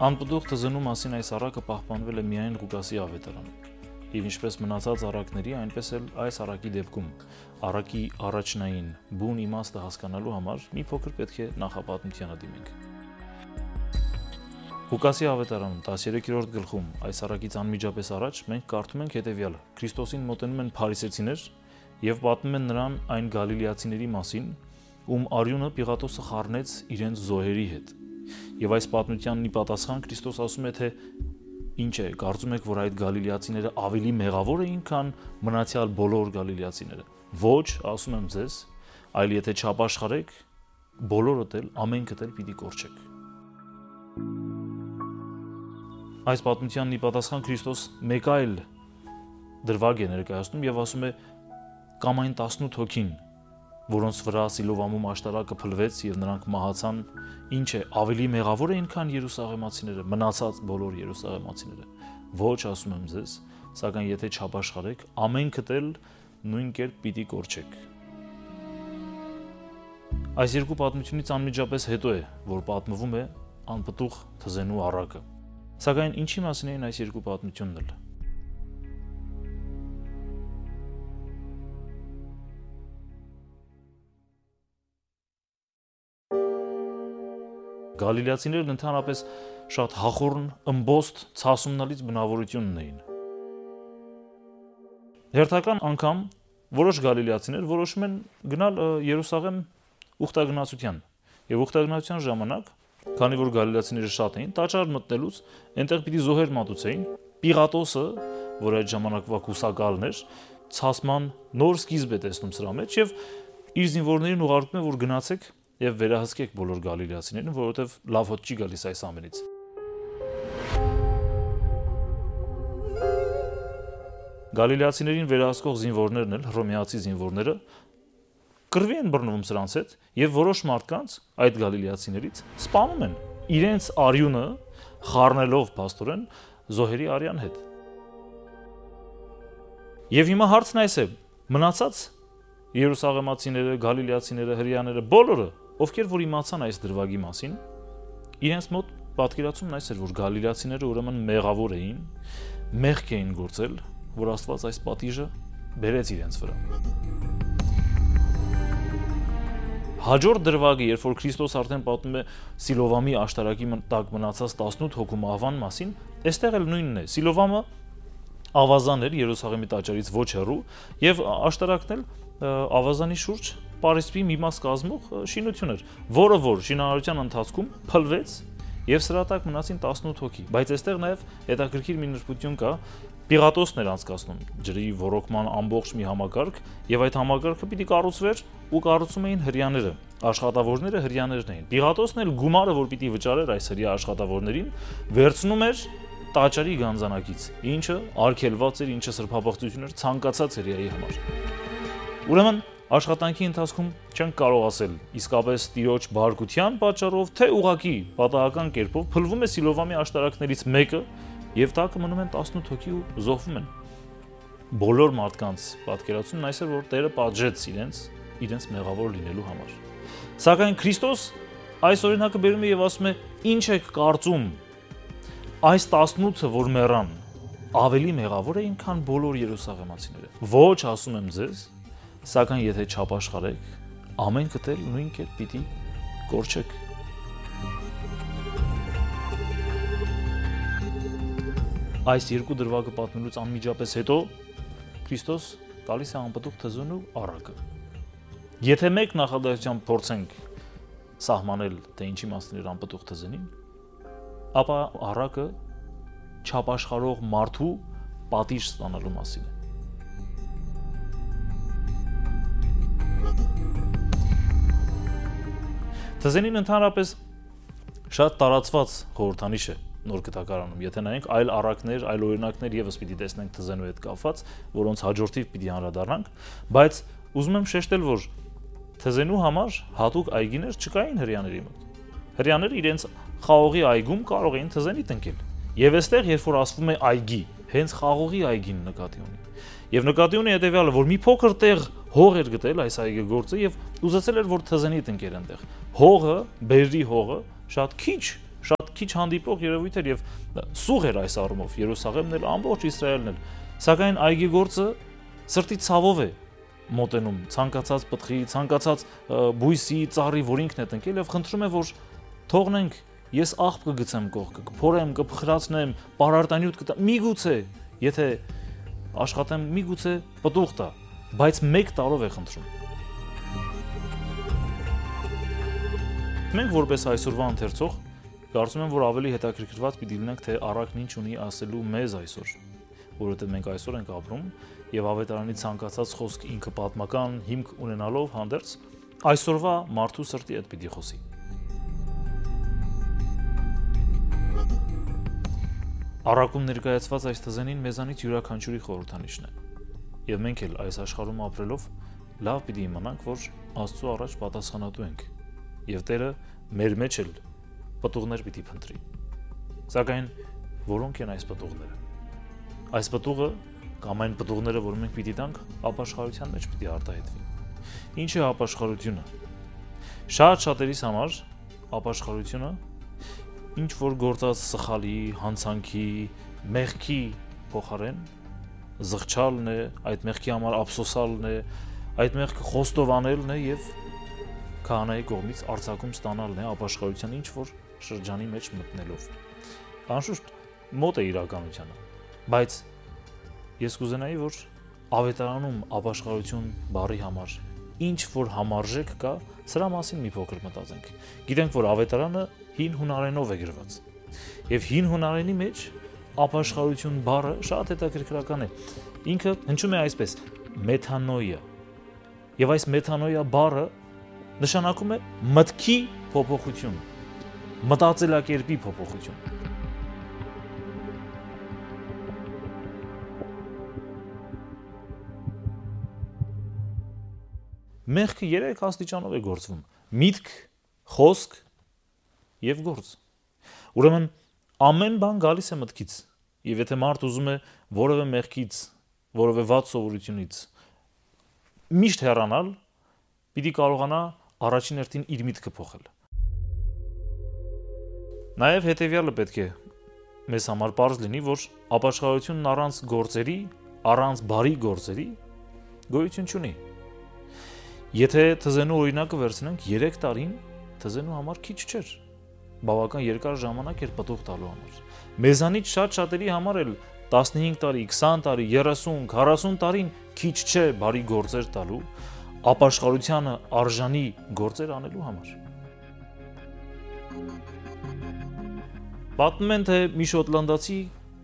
Անպտուղ թզնու մասին այս առակը պահպանվել է միայն Ղուկասի ավետարանում, եւ ինչպես մնացած առակների, այնպես էլ այս առակի դեպքում առակի առաջնային բուն իմաստը հասկանալու համար մի փոքր պետք է նախապատմությանը դիմենք։ Ղուկասի ավետարանում 13-րդ գլխում այս առակից անմիջապես առաջ մենք կարդում ենք հետևյալը. Քրիստոսին մոտենում են փարիսեցիներ եւ պատմում են նրան այն գալիլեացիների մասին, ում արյունը Պիղատոսը խառնեց իրենց զոհերի հետ։ Եվ այս պատմությանն ի պատասխան Քրիստոս ասում է, թե ինչ է, կարծում եք, որ այդ գալիլեացիները ավելի մեղավոր էին, քան մնացյալ բոլոր գալիլեացիները։ Ոչ, ասում եմ ձեզ, այլ եթե չապաշխարեք, բոլորդ էլ, ամենքդ էլ պիտի կորչեք։ Այս պատմությանն ի պատասխան Քրիստոս մեկ այլ դրվագ է ներկայացնում եւ ասում է կամ այն 18 հոգին, որոնց վրա Սիլովամում աշտարակը փլվեց եւ նրանք մահացան, ինչ է, ավելի մեղավոր էին, քան Երուսաղեմացիները, մնացած բոլոր Երուսաղեմացիները։ Ոչ, ասում եմ ձեզ, սակայն եթե չապաշխարեք, ամենքդ էլ նույն կերպ պիտի կորչեք։ Այս երկու պատմությունից անմիջապես հետո է, որ պատմվում է անպտուղ թզենու առակը։ Սակայն ինչի մասին էին այս երկու պատմությունն էլ։ Գալիլեացիներն ընդհանրապես շատ հախորն, ըմբոստ, ցասումնալից բնավորություն ունեին։ Հերթական անգամ որոշ գալիլեացիներ որոշում են գնալ Երուսաղեմ ուխտագնացության։ Եվ ուխտագնացության ժամանակ, քանի որ գալիլեացիները շատ էին, տաճար մտնելուց այնտեղ պիտի զոհեր մատուցեին։ Պիղատոսը, որ այդ ժամանակվա կուսակալն էր, ցասման նոր սկիզբ է տեսնում սրա մեջ եւ իր զինվորներին ուղարկում է, որ գնացեք եւ վերահսկեք բոլոր գալիլեացիներին, որովհետեւ լավ հոտ չի գալիս այս ամենից։ Գալիլեացիներին վերահսկող զինվորներն էլ, հռոմեացի զինվորները, կռվի են բռնվում սրանց հետ եւ որոշ մարդկանց այդ գալիլեացիներից սպանում են իրենց արյունը խառնելով փաստորեն զոհերի արյան հետ։ Եվ հիմա հարցն այս է. մնացած Երուսաղեմացիները, գալիլեացիները, հրեաները, բոլորը, ովքեր որ իմացան այս դրվագի մասին, իրենց մոտ պատկերացումն այս էր, որ գալիլեացիները ուրեմն մեղավոր էին, մեղք էին գործել, որ Աստված այս պատիժը բերեց իրենց վրա։ Հաջորդ դրվագը, երբ որ Քրիստոս արդեն պատմում է Սիլովամի աշտարակի տակ մնացած 18 հոգու մահվան մասին, այստեղ էլ նույնն է։ Սիլովամը ավազան էր Երուսաղեմի տաճարից ոչ հեռու, եւ աշտարակն էլ ավազանի շուրջ Պարիսպի մի մաս կազմող շինություն էր, որը որ շինարարության ընթացքում փլվեց եւ սրա տակ մնացին 18 հոգի։ Բայց այստեղ նաեւ հետաքրքիր մի նրբություն կա, Պիղատոսն էր անցկացնում ջրի ռոռոկման ամբողջ մի համակարգ եւ այդ համակարգը պիտի կառուցվեր ու կառուցում էին հրեաները, աշխատավորները հրեաներն էին։ Պիղատոսն էլ գումարը, որ պիտի վճարեր այս հրեա աշխատավորներին, վերցնում էր տաճարի գանձանակից, ինչը արգելված էր, ինչը սրբապղծություն էր ցանկացած հրեայի համար։ Ուրեմն աշխատանքի ընթացքում չենք կարող ասել իսկապես տիրոջ բարկության պատճառով, թե ուղղակի պատահական կերպով փլվում է Սիլովամի աշտարակներից մեկը եւ տակը մնում են 18 հոգի ու զոհվում են։ Բոլոր մարդկանց պատկերացումն այս էր, որ Տերը պատժեց իրենց մեղավոր լինելու համար։ Սակայն Քրիստոս այս օրինակը բերում է եւ ասում է. «Ինչ եք կարծում, այս 18-ը, որ մեռան, ավելի մեղավոր էին, քան բոլոր Երուսաղեմացիները։ Ոչ, ասում եմ ձեզ, սակայն եթե չապաշխարեք, ամենքդ էլ նույն կերպ պիտի կորչեք»։ Այս երկու դրվագը պատմելուց անմիջապես հետո Քրիստոս տալիս է անպտուղ թզենու առակը։ Եթե մեկ նախադասությամբ փորձենք սահմանել, թե ինչի մասին էր անպտուղ թզենին, ապա առակը չապաշխարող մարդու պատիժ ստանալու մասին է։ Թզենին ընդհանրապես շատ տարածված խորհրդանիշ է նոր գտակարանում, եթե նայենք այլ առակներ, այլ օրինակներ եւս պիտի տեսնենք թզենու հետ կապված, որոնց հաջորդիվ պիտի անդրադառնանք, բայց ուզում եմ շեշտել, որ թզենու համար հատուկ այգիներ չկային հրեաների մոտ։ Հրեաները իրենց խաղողի այգում կարող էին թզենի տնկել։ Եվ այստեղ, երբ որ ասվում է այգի, հենց խաղողի այգին նկատի ունի։ Եվ նկատի ունի հետեւյալը, որ մի փոքր տեղ հող էր գտել այս այգեգործը եւ ուզեցել էր, որ թզենի տնկեր այնտեղ։ Հողը, բերրի հողը շատ քիչ քիչ հանդիպող երևույթ էր եւ սուղ էր այս առումով Երուսաղեմն էլ ամբողջ Իսրայելն էլ, սակայն այգեգործը սրտի ցավով է մոտենում ցանկացած պտղի, ցանկացած բույսի, ծառի, որ ինքն է տնկել եւ խնդրում է, որ թողնենք, ես աղբ կգցեմ կողքը, կփորեմ, կփխրացնեմ, պարարտանյութ կտամ, միգուցե, եթե աշխատեմ, միգուցե պտուղ տա, բայց 1 տարով է խնդրում։ Մենք որպես այսօրվա ընթերցող կարծում եմ, որ ավելի հետաքրքրված պիտի լինենք, թե առակն ինչ ունի ասելու մեզ այսօր, որովհետև մենք այսօր ենք ապրում եւ ավետարանի ցանկացած խոսք ինքը պատմական հիմք ունենալով հանդերձ այսօրվա մարդու սրտի հետ պիտի խոսի։ Առակում ներկայացված այս թզենին մեզանից յուրաքանչյուրի խորհրդանիշն է։ Եվ մենք էլ այս աշխարհում ապրելով լավ պիտի իմանանք, որ Աստծո առաջ պատասխանատու ենք։ Եվ Տերը մեր մեջ էլ պտուղներ պիտի փնտրի։ Սակայն որոնք են այս պտուղները։ Այս պտուղը կամ այն պտուղները, որ մենք պիտի տանք, ապաշխարության մեջ պիտի արտահայտվի։ Ինչ է ապաշխարությունը։ Շատ շատերիս համար ապաշխարությունը ինչ որ գործած սխալի, հանցանքի, մեղքի փոխարեն զղջալն է, այդ մեղքի համար ափսոսալն է, այդ մեղքը խոստովանելն է եւ քահանայի կողմից արձակում ստանալն է ապաշխարության ինչ որ շրջանի մեջ մտնելով։ Անշուշտ մոտ է իրականությանը, բայց ես կուզենայի, որ ավետարանում ապաշխարություն բառի համար ինչ որ համարժեք կա, սրա մասին մի փոքր մտածենք։ Գիտենք, որ ավետարանը հին հունարենով է գրված։ Եվ հին հունարենի մեջ ապաշխարություն բառը շատ հետաքրքրական է։ Ինքը հնչում է այսպես՝ մեթանոյա։ Եվ այս մեթանոյա բառը նշանակում է մտքի փոփոխություն, մտածելակերպի փոփոխություն։ Մեղքը 3 աստիճանով է գործվում՝ միտք, խոսք եւ գործ։ Ուրեմն ամեն բան գալիս է մտքից, եւ եթե մարդ ուզում է որևէ մեղքից, որևէ վատ սովորությունից միշտ հեռանալ, պիտի կարողանա առաջին հերթին իր միտքը փոխել։ Նաեւ հետեւյալը պետք է մեզ համար պարզ լինի, որ ապաշխարությունն առանց գործերի, առանց բարի գործերի գոյություն չունի։ Եթե թզենու օրինակը վերցնենք, 3 տարին թզենու համար քիչ չէր, բավական երկար ժամանակ էր պտուղ տալու համար։ Մեզանից շատերի համար էլ 15 տարի, 20 տարի, 30, 40 տարին քիչ չէ բարի գործեր տալու, ապաշխարությանը արժանի գործեր անելու համար։ Պատմում են, թե մի շոտլանդացի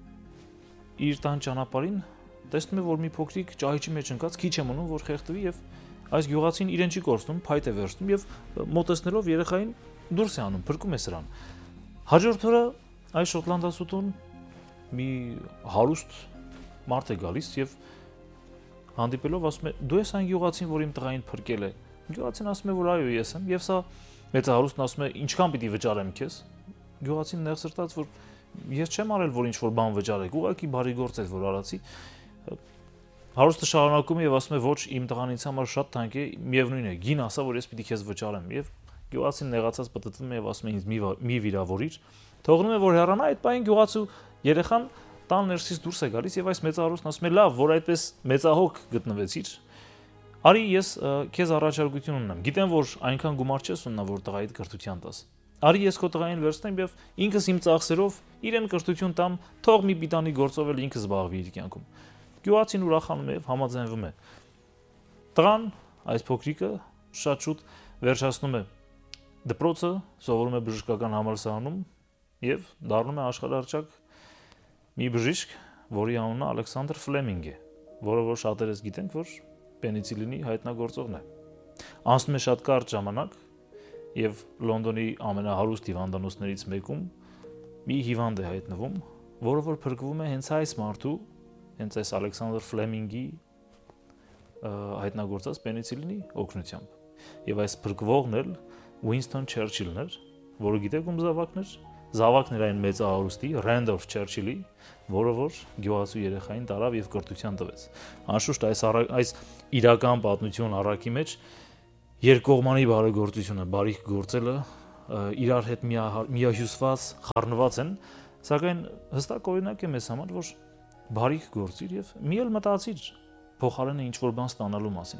իր տան ճանապարհին տեսնում է, որ մի փոքրիկ ճահիճի մեջ ընկած քիչ է մնում, որ խեղդվի եւ այս գյուղացին իրեն չի կորցնում, փայտ է վերցնում եւ մոտեցնելով երեխային դուրս է անում, փրկում է սրան։ Հաջորդ օրը այս շոտլանդացուտուն մի հարուստ մարդ է գալիս եւ հանդիպելով ասում է. «Դու ես այն գյուղացին, որ իմ տղային փրկել է»։ Գյուղացին ասում է, որ այո, ես եմ, եւ սա մեծահարուստն ասում է. «Ինչքան պիտի վճարեմ քեզ»։ Գյուղացին ներսրտած, որ ես չեմ արել, որ ինչ որ բան վճարեք, ուղղակի բարի գործ էր, որ արացի։ Հարուստը շարունակում է եւ ասում է. «Ոչ, իմ տղան ինձ համար շատ թանկ է, միևնույն է, գին ասա, որ ես պիտի քեզ վճարեմ»։ Եվ գյուղացին նեղացած պտտվում է եւ ասում է. «Ինձ մի վիրավորիր»։ Թողնում է, որ հեռանա, այդ պահին գյուղացու երեխան տան ներսից դուրս է գալիս եւ այս մեծահարուստն ասում է. «Լավ, որ այդպես մեծահոգ գտնվեցիր, արի ես քեզ առաջարկություն ունեմ։ Գիտեմ, որ այնքան գումար չես ունենա, որ տղայիդ կրթության տաս։ Արի ես քո տղային վերցնեմ եւ ինքս իմ ծախսերով իրեն կրթություն տամ, թող մի պիտանի գործով էլ ինքը զբաղվի իր կյանքում»։ Գյուղացին ուրախանում է եւ համաձայնվում է։ Տղան, այս փոքրիկը շատ շուտ վերջացնում է դպրոցը, սովորում է բժշկական համալսարանում եւ դառնում է աշխարհահռչակ մի բժիշկ, որի անունը Ալեքսանդր Ֆլեմինգ է, որը որ շատերս գիտենք, որ պենիցիլինի հայտնագործողն է։ Անցնում է շատ կարճ ժամանակ եւ Լոնդոնի ամենահարուստ հիվանդանոցներից մեկում մի հիվանդ է հայտնվում, որը որ փրկվում է հենց այս մարդու, հենց այս Ալեքսանդր Ֆլեմինգի հայտնագործած պենիցիլինի օգնությամբ։ Եվ այս փրկվողն էլ Ուինստոն Չերչիլն էր, որը գիտեք ում զավակն էր։ Զավակն էր այն մեծահարուստի Ռենդոլֆ Չերչիլի, որը որ գյուղացու երեխային տարավ եւ կրթության տվեց։ Անշուշտ այս իրական պատմություն առակի մեջ երկկողմանի բարեգործությունը, բարիք գործելը իրար հետ միահյուսված, խառնված են, սակայն հստակ օրինակ է մեզ համար, որ բարիք գործիր եւ մի էլ մտածիր փոխարենը ինչ որ բան ստանալու մասին։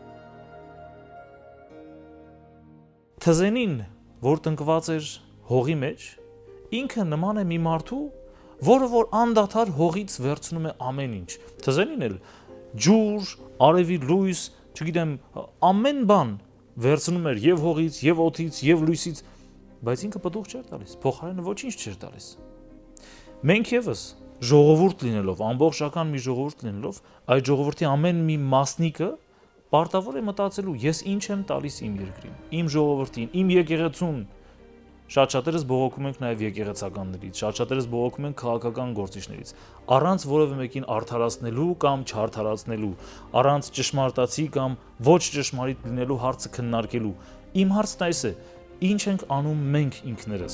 Թզենին, որ տնկված էր հողի մեջ, ինքը նման է մի մարդու, որը որ անդադար հողից վերցնում է ամեն ինչ։ Թզենին էլ ջուր, արևի լույս, չգիտեմ, ամեն բան վերցնում էր եւ հողից, եւ օդից, եւ լույսից, բայց ինքը պտուղ չէր տալիս, փոխարենը ոչինչ չէր տալիս։ Մենք եւս ժողովուրդ լինելով, ամբողջական մի ժողովուրդ լինելով, այդ ժողովրդի ամեն մի մասնիկը պարտավոր է մտածելու, ես ինչ եմ տալիս իմ երկրին, իմ ժողովրդին, իմ եկեղեցուն։ Շատ-շատերս բողոքում ենք նաև եկեղեցականներից, շատ-շատերս բողոքում ենք քաղաքական գործիչներից, առանց որևէ մեկին արդարացնելու կամ չարդարացնելու, առանց ճշմարտացի կամ ոչ ճշմարիտ լինելու հարցը քննարկելու։ Իմ հարցն այս է. ինչ ենք անում մենք ինքներս։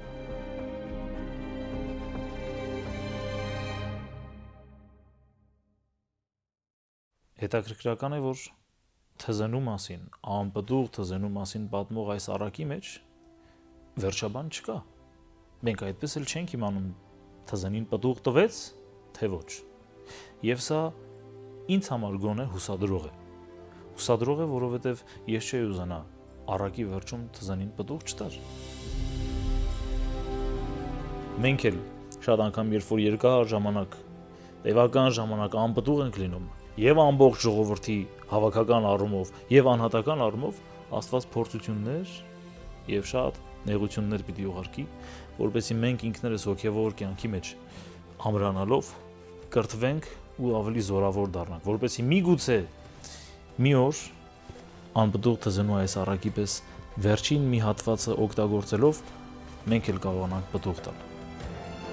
Հետաքրքրական է, որ թզենու մասին, անպտուղ թզենու մասին պատմող այս առակի մեջ վերջաբան չկա։ Մենք այդպես էլ չենք իմանում թզենին պտուղ տվեց, թե ոչ։ Եվ սա ինձ համար գոնե հուսադրող է։ Հուսադրող է, որովհետև ես չէի ուզենա առակի վերջում թզենին պտուղ չտար։ Մենք էլ շատ անգամ երբ որ երկար ժամանակ, տևական ժամանակ անպտուղ ենք լինում, եւ ամբողջ ժողովրդի հավաքական առումով եւ անհատական առումով Աստված փորձություններ եւ շատ նեղություններ պիտի ուղարկի, որպեսզի մենք ինքներս հոգեվոր կյանքի մեջ ամրանալով կրթվենք ու ավելի զորավոր դառնանք, որպեսզի միգուցե մի օր անպտուղ թզենու այս առակի պես վերջին մի հատվածը օգտագործելով մենք էլ կարողանանք պտուղ տալ։